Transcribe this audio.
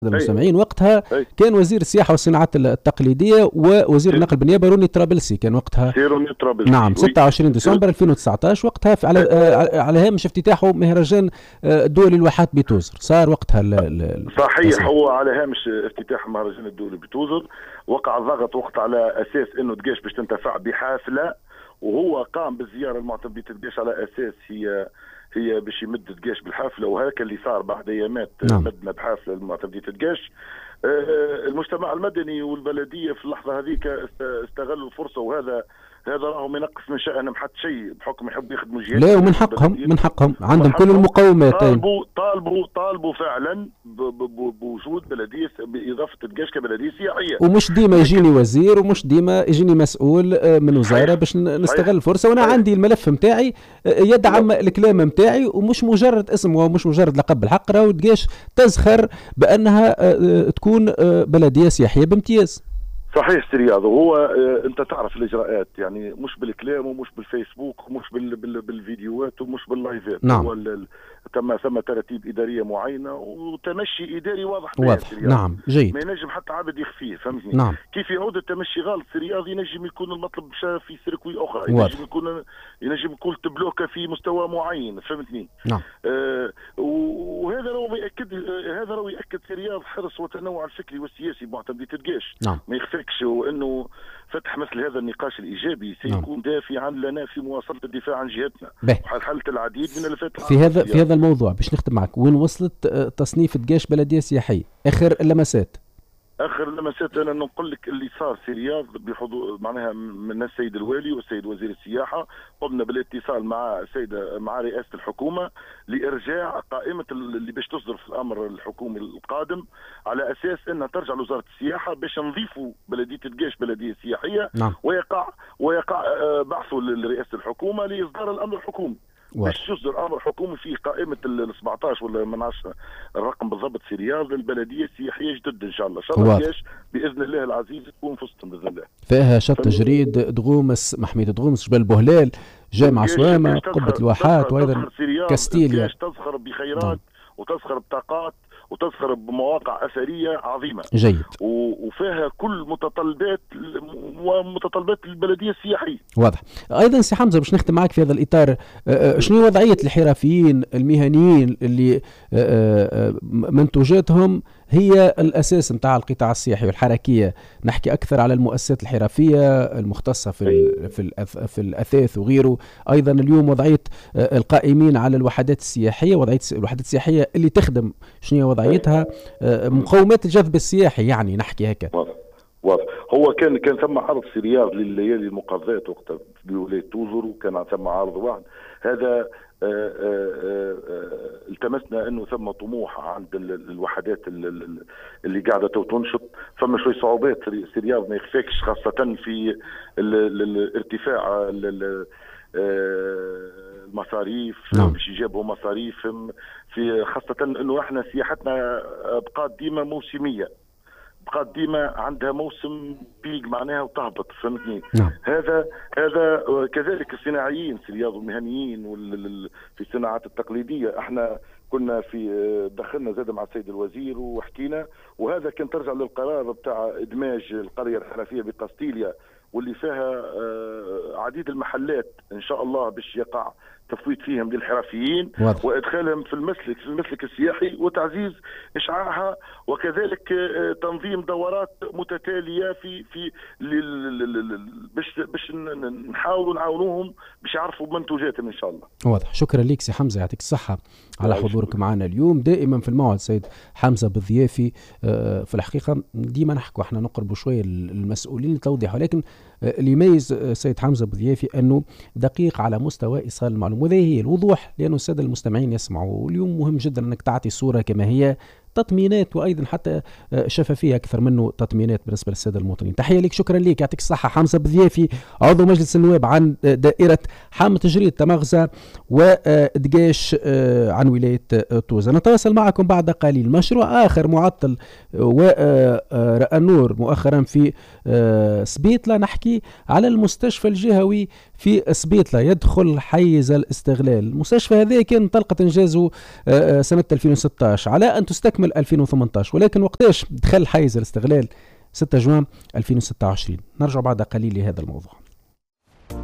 المستمعين وقتها أي. كان وزير السياحة والصناعات التقليدية ووزير النقل بالنيابة روني طرابلسي كان وقتها. روني طرابلسي. نعم 26 ديسمبر 2019 وقتها على هامش افتتاحه مهرجان الدولي الواحات بتوزر صار وقتها صحيح. هو على هامش افتتاح مهرجان الدولي بتوزر وقع الضغط وقت على اساس انه دقاش باش تنتفع بحافله، وهو قام بالزياره المعتمديه دقاش على اساس هي باش يمد دقاش بالحافله، وهذا اللي صار بعد ايامات. نعم. مدنا بحافله المعتمديه دقاش. المجتمع المدني والبلديه في اللحظه هذيك استغلوا الفرصه، وهذا راهو ما ينقص من شأنهم حتى شيء بحكم يحب يخدموا جهات. لا ومن حقهم عندهم كل المقومات. طالبوا فعلا بوجود بلديه باضافه دقاش كبلديه سياحيه. ومش ديما يجيني وزير ومش ديما يجيني مسؤول من وزاره باش نستغل الفرصه، وانا عندي الملف نتاعي يدعم الكلام نتاعي ومش مجرد اسم ومش مجرد لقب بالحق. راهو دقاش تزخر بانها تكون بلديه سياحيه بامتياز. صحيح سي رياض. وهو انت تعرف الاجراءات يعني مش بالكلام ومش بالفيسبوك ومش بالفيديوهات ومش باللايفات. نعم. هو ثم تراتيب اداريه معينه وتمشي اداري واضح. نعم جيد. ما ينجم حتى عبد يخفيه، فهمتني؟ نعم. كيف يعود التمشي غلط سي رياض ينجم يكون المطلب مشى في سيركوي اخرى، ينجم يكون تبلوكه في مستوى معين، فهمتني؟ نعم. وهذا راهو ياكد سي رياض حرص وتنوع الفكري والسياسي بمعتمدية دقاش. نعم. ما يخفيكش، وانه فتح مثل هذا النقاش الايجابي سيكون دافعا لنا في مواصله الدفاع عن جهتنا وحلت العديد من الفتح. في هذا الموضوع باش نختم معك، وين وصلت تصنيف دقاش بلديه سياحيه؟ اخر اللمسات انا نقول لك اللي صار في رياض بحضور معناها من السيد الوالي والسيد وزير السياحه. قمنا بالاتصال مع رئاسه الحكومه لارجاع قائمه اللي باش تصدر في الامر الحكومي القادم على اساس انها ترجع لوزاره السياحه باش نضيفوا بلديه دقاش بلديه سياحيه. نعم. ويقع بعثه لرئاسه الحكومه لاصدار الامر الحكومي باش يصدر امر حكومي فيه قائمه ال 17 ولا ما نعرفش الرقم بالضبط في رياض البلديه السياحيه جدد ان شاء الله. باذن الله العزيز تكون في وسطهم باذن الله. فيها شط جريد، دغومس، محمية دغومس، جبل بوهلال، جامع سوامه، قبه الواحات، وايضا كاستيليا. تزخر بخيرات وتزخر بطاقات وتزخر بمواقع اثريه عظيمه. جيد. وفيها كل متطلبات البلديه السياحيه. واضح. ايضا سي حمزه باش نختم معك في هذا الاطار، شنو وضعيه الحرفيين المهنيين اللي منتوجاتهم هي الاساس نتاع القطاع السياحي والحركيه؟ نحكي اكثر على المؤسسات الحرفيه المختصه في الاثاث وغيره. ايضا اليوم وضعيه القائمين على الوحدات السياحيه، وضعيه الوحدات السياحيه اللي تخدم شنو وضعيتها، مقومات الجذب السياحي يعني نحكي هكا. واضح. هو كان ثم عرض في رياض لليالي المقاضات وقتها بولايه توزر، وكان ثم عرض واحد هذا. التمسنا انه ثم طموح عند الوحدات اللي قاعده تنشط. فما شوي صعوبات في رياض ما يخفيكش، خاصه في الارتفاع المصاريف. باش يجابوا مصاريف في خاصه انه احنا سياحتنا بقات ديما موسميه، بقات ديما عندها موسم بيك معناها وتهبط، فهمتني؟ نعم. هذا كذلك الصناعيين في رياض المهنيين في الصناعات التقليديه. احنا كنا دخلنا زاد مع السيد الوزير وحكينا، وهذا كان ترجع للقرار بتاع ادماج القريه الحرفيه بقاستيليا واللي فيها عديد المحلات ان شاء الله باش يقع تفويت فيهم للحرفيين وادخالهم في المسلك السياحي وتعزيز اشعاعها، وكذلك تنظيم دورات متتاليه في باش نحاولوا نعاونوهم باش يعرفوا منتوجاتهم ان شاء الله. واضح. شكرا لك سي حمزه، يعطيك الصحه على حضورك معنا اليوم. دائما في الموعد سيد حمزه بالضيافي. في الحقيقه ديما نحكوا احنا نقربوا شويه المسؤولين لتوضيح، ولكن اللي يميز سيد حمزه بالضيافي انه دقيق على مستوى ايصال المعلومه، وهذا هي الوضوح، لانه الساده المستمعين يسمعوا. اليوم مهم جدا انك تعطي الصوره كما هي، تطمينات وايضا حتى شفافيه اكثر منه تطمينات بالنسبه للساده المواطنين. تحيه لك، شكرا لك، يعطيك الصحه. حمزه بالضيافي عضو مجلس النواب عن دائره حامة جريد تمغزه ودقاش عن ولايه توزة. نتواصل معكم بعد قليل. مشروع اخر معطل ورأى النور مؤخرا في سبيطلة، نحكي على المستشفى الجهوي في سبيطلة يدخل حيز الاستغلال. المستشفى هذا كان طلقة انجازه سنه 2016 على ان تستكمل تكمل 2018، ولكن وقتاش دخل حيز الاستغلال 6 جوان 2026. نرجع بعد قليل لهذا الموضوع.